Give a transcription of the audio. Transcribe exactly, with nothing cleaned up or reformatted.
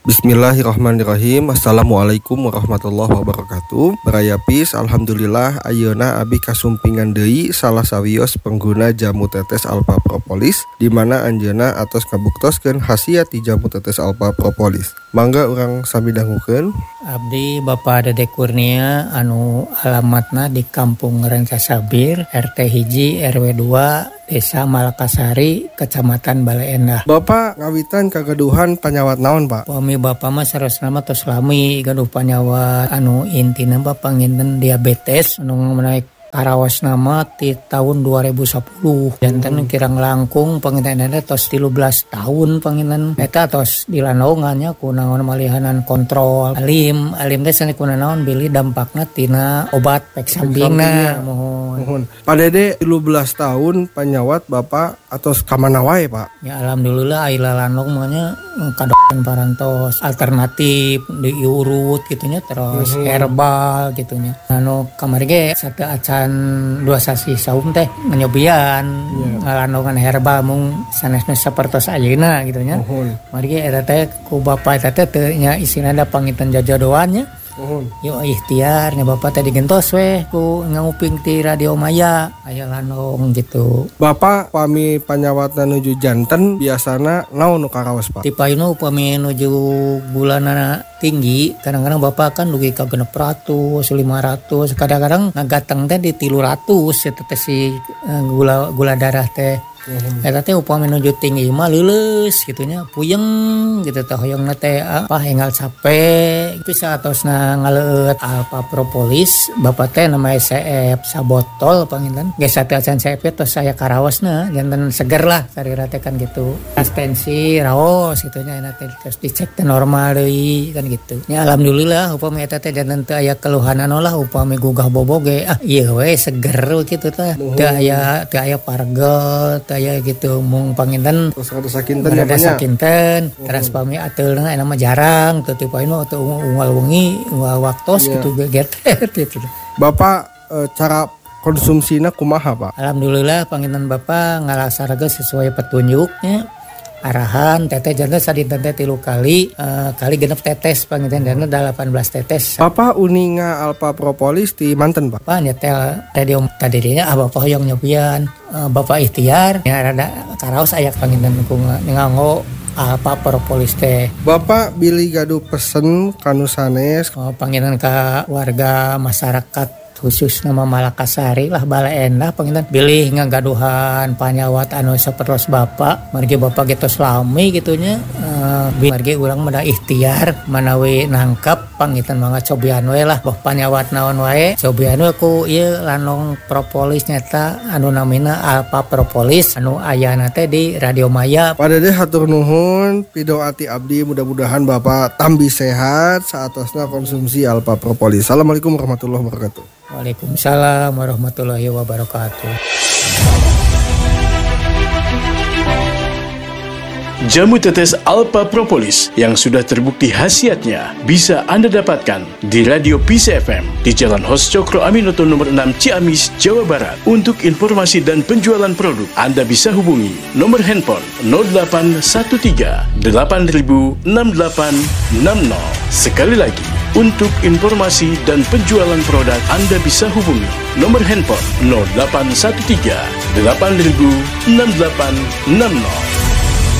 Bismillahirrahmanirrahim. Assalamualaikum warahmatullahi wabarakatuh. Berayapis, alhamdulillah ayeuna abi kasumpingan deui salah sawios pengguna jamu tetes Alpha Propolis, di mana anjeunna atos ngabuktoskeun khasiat ti jamu tetes Alpha Propolis. Mangga urang sami dangukeun. Abdi Bapak Dede Kurnia anu alamatna di Kampung Rancasabir, R T hiji R W dua, Desa Malakasari, Kecamatan Bale Endah. Bapak ngawitan kagaduhan panyawat naon, Pak? Pami Bapak mah sarosna mah tos lami gaduh panyawat anu intina Bapak nginten diabetes anu menaik karawas nama ti tahun dua ribu sepuluh. Jantan kirang langkung pangintenana tos tilu belas tahun panginten eta tos dilanongannya kunaon malihanan kontrol alim alim teh sani kunaon bili dampakna tina obat pek sambingna mohon. Pak Dede tilu belas tahun panyawat Bapak atos kamana wae, Pak? Ya alhamdulillah aila lanong manya kadokan parantos alternatif diurut gitunya terus uhum. Herbal gitunya. Anu kamari ge sate acan dua sasi saum teh nyobian yeah. Ngalanongan herbal mung sanesna sapertos ayeuna gitunya. Uhum. Mari ge eta teh ku Bapak eta teh teu nya isina da panginten jajodoannya. Uhum. Yo ikhtiar nya Bapak tadi gentos weh ku nguping ti Radio Maya aya lanong gitu. Bapak pami panyawatna nuju janten biasana naon nu karaos, Pak? Ti payuna upami nuju gulana tinggi kadang-kadang Bapak kan dugi ka genep ratus lima ratus kadang-kadang ngagateng teh di tilu ratus eta teh si gula gula darah teh. Uhum. Eta teh upami nuju tinggi mah leuleus gitunya puyeng gitu teh hoyongna teh apa enggal capek bisa atosna ngaleut Alpha Propolis Bapak teh nama S F sabotol panginten geus sate acan S F tos saya karawasna janten seger lah sarira teh kan gitu tensi raos gitunya enak teh terus dicek teh normal deui kan gitu nya alhamdulillah upami eta teh janten teu aya keluhanan lah upami gugah bobo ge ah ieu we seger kitu teh teu aya teu aya pargel aya gitu mung panginten terus ada sakinten ada sakinten terus pami ateulna nama jarang teu tipoin mah teu unggal wengi unggal waktos yeah. Gitu geget gitu. Bapak e, cara konsumsina kumaha, Pak? Alhamdulillah panginten Bapak ngalaksanakeun sesuai petunjuknya arahan teteh jantan sadinten teh tilu kali uh, kali genep tetes panginten dana delapan belas tetes. Bapak uninga Alpha Propolis di manten, Pak? Bapak nyetel radio tadinya ah Bapak hoyong nyobian uh, Bapak ikhtiar ya rada karaos aya panginten ku nganggo Alpha Propolis teh. Bapak bilih gaduh pesen kanu sanes oh, panginten ka warga masyarakat khusus nama Malakasari lah Bale Endah panginten bilih ngagaduhan panyawat anu sapertos Bapak margi Bapak gitu selami gitunya uh, margi urang mada ikhtiar manawi nangkap panginten mangga cobian we lah boh panyawat naon wae cobian we ku ieu lanong propolis nyata anu namina Alpha Propolis anu ayana teh di Radio Maya. Pak Dede hatur nuhun pidoati abdi mudah-mudahan Bapak tambi sehat saatosna konsumsi Alpha Propolis. Assalamualaikum warahmatullahi wabarakatuh. Waalaikumsalam warahmatullahi wabarakatuh. Jamu tetes Alpha Propolis yang sudah terbukti khasiatnya bisa Anda dapatkan di Radio Peace F M di Jalan Hos Cokro Aminoto nomor enam Ciamis, Jawa Barat. Untuk informasi dan penjualan produk, Anda bisa hubungi nomor handphone nol delapan satu tiga delapan nol enam delapan enam nol. Sekali lagi, untuk informasi dan penjualan produk, Anda bisa hubungi nomor handphone nol delapan satu tiga delapan nol enam delapan enam nol.